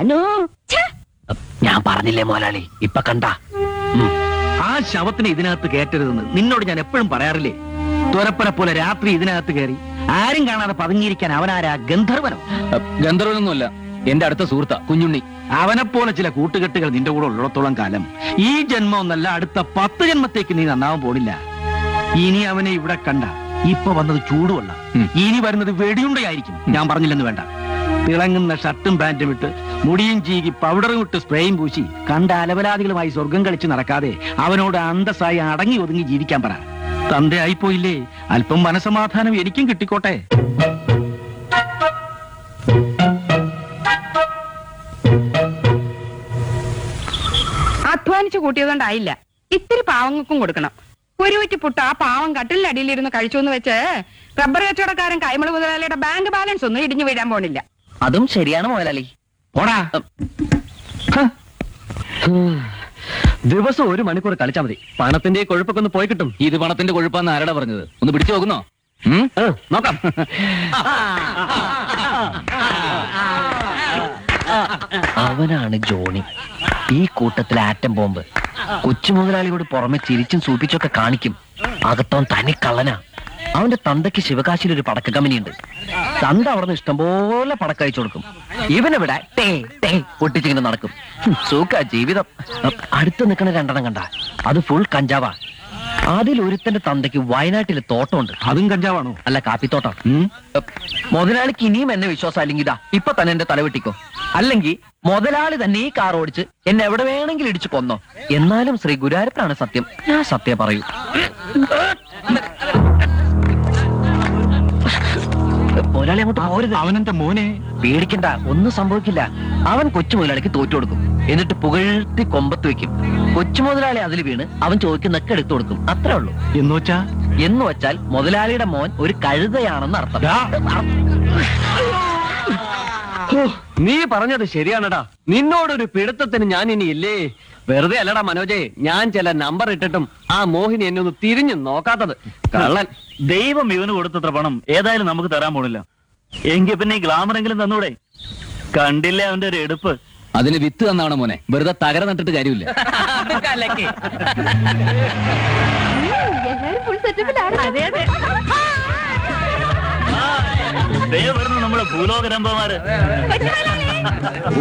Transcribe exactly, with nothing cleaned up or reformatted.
അനു ഞാൻ പറഞ്ഞില്ലേ മോലാളി, ഇപ്പൊ കണ്ട ആ ശവത്തിനെ ഇതിനകത്ത് കയറ്റരുതെന്ന് നിന്നോട് ഞാൻ എപ്പോഴും പറയാറില്ലേ? തുരപ്പന പോലെ രാത്രി ഇതിനകത്ത് കയറി ആരും കാണാതെ പതുങ്ങിയിരിക്കാൻ അവനാരാ? ഗന്ധർവനോ? ഗന്ധർവനൊന്നുമല്ല, എന്റെ അടുത്ത സുഹൃത്താ കുഞ്ഞുണ്ണി. അവനെപ്പോലെ ചില കൂട്ടുകെട്ടുകൾ നിന്റെ കൂടെ ഉള്ളിടത്തോളം കാലം ഈ ജന്മം ഒന്നല്ല, അടുത്ത പത്ത് ജന്മത്തേക്ക് നീ നന്നാവാൻ പോണില്ല. ഇനി അവനെ ഇവിടെ കണ്ട ഇപ്പൊ വന്നത് ചൂടുവെള്ള, ഇനി വരുന്നത് വെടിയുണ്ടയായിരിക്കും. ഞാൻ പറഞ്ഞില്ലെന്ന് വേണ്ട. തിളങ്ങുന്ന ഷർട്ടും പാന്റും ഇട്ട് മുടിയും ചീകി പൗഡറും ഇട്ട് സ്പ്രേയും പൂശി കണ്ട അലവലാദികളുമായി സ്വർഗം കളിച്ച് നടക്കാതെ അവനോട് അന്തസ്സായി അടങ്ങി ഒതുങ്ങി ജീവിക്കാൻ പറ. തന്തയായിപ്പോയില്ലേ, അല്പം മനസമാധാനം എനിക്കും കിട്ടിക്കോട്ടെ. അധ്വാനിച്ചു കൂട്ടിയതുകൊണ്ടായില്ല, ഇത്തിരി പാവങ്ങൾക്കും കൊടുക്കണം. ഒരു കുറ്റി പുട്ട് ആ പാവം കട്ടിലിനടിയിലിരുന്ന് കഴിച്ചു എന്ന് വെച്ച് റബ്ബർ കച്ചവടക്കാരൻ കൈമള് മുതലാളിയുടെ ബാങ്ക് ബാലൻസ് ഒന്നും ഇടിഞ്ഞു വീഴാൻ പോണില്ല. അതും ശരിയാണ് മുതലാളി. പോടാ. ദിവസം ഒരു മണിക്കൂർ കളിച്ചാൽ മതി, പണത്തിന്റെ കൊഴുപ്പൊക്കെ ഒന്ന് പോയി കിട്ടും. ഇത് പണത്തിന്റെ കൊഴുപ്പാന്ന് ആരാടാ പറഞ്ഞത്? ഒന്ന് പിടിച്ചു നോക്കുന്നോ? നോക്കാം. അവനാണ് ജോണി, ഈ കൂട്ടത്തിലെ ആറ്റം ബോംബ്. കൊച്ചു മുതലാളിയോട് പുറമെ ചിരിച്ചും സൂപ്പിച്ചൊക്കെ കാണിക്കും, അകത്തോൻ തനി കള്ളനാ. അവന്റെ തന്തയ്ക്ക് ശിവകാശിയിൽ ഒരു പടക്ക കമ്പനിയുണ്ട്. തന്ത അവിടുന്ന് ഇഷ്ടംപോലെ പടക്കയച്ചു കൊടുക്കും. ഇവനെവിടെ ടേ ടേ പൊട്ടിച്ചിങ്ങനെ നടക്കും. സൂക്ക ജീവിതം. അടുത്ത് നിൽക്കണ രണ്ടെണ്ണം കണ്ട അത് ഫുൾ കഞ്ചാവാ. അതിൽ ഒരുത്തന്റെ തന്തയ്ക്ക് വയനാട്ടില് തോട്ടമുണ്ട്. അതും കഞ്ചാവാണോ? അല്ല, കാപ്പിത്തോട്ടം. മുതലാളിക്ക് ഇനിയും എന്നെ വിശ്വാസം അല്ലെങ്കിൽ ഇതാ ഇപ്പൊ തന്നെ എന്റെ തലവെട്ടിക്കോ, അല്ലെങ്കിൽ മുതലാളി തന്നെ ഈ കാർ ഓടിച്ച് എന്നെ എവിടെ വേണമെങ്കിലും ഇടിച്ചു കൊന്നോ. എന്നാലും ശ്രീ ഗുരുവായൂരപ്പനാണ് സത്യം, ഞാൻ സത്യം പറയൂ. മുതലാളി അങ്ങോട്ട് പോരുത്. അവനെന്റെ മോനെ. പേടിക്കണ്ട, ഒന്നും സംഭവിക്കില്ല. അവൻ കൊച്ചു മുതലാളിക്ക് തോറ്റു കൊടുക്കും, എന്നിട്ട് പുകഴ്ത്തി കൊമ്പത്ത് വെക്കും. കൊച്ചു മുതലാളി അതിൽ വീണ് അവൻ ചോദിക്കുന്നൊക്കെ എടുത്തു കൊടുക്കും. അത്രേ ഉള്ളൂ. എന്ന് വെച്ചാ എന്ന് വെച്ചാൽ മുതലാളിയുടെ മോൻ ഒരു കഴുതയാണെന്ന് അർത്ഥം. നീ പറഞ്ഞത് ശരിയാണടാ, നിന്നോടൊരു പിടുത്തത്തിന് ഞാൻ ഇനി ഇല്ലേ. വെറുതെ അല്ലടാ മനോജെ, ഞാൻ ചില നമ്പർ ഇട്ടിട്ടും ആ മോഹിനി എന്നെ ഒന്ന് തിരിഞ്ഞു നോക്കാത്തത്. കള്ളൻ. ദൈവം ഇവന് കൊടുത്തത്ര പണം ഏതായാലും നമുക്ക് തരാൻ പോണില്ല. എങ്കിൽ പിന്നെ ഈ ഗ്ലാമറെങ്കിലും തന്നൂടെ? കണ്ടില്ലേ അവന്റെ ഒരു എടുപ്പ്. അതിന് വിത്ത് തന്നാണ് മോനെ, വെറുതെ തകര നട്ടിട്ട് കാര്യമില്ല. ദൈവം വരുന്നു നമ്മുടെ ഭൂലോകരംഭമാര്.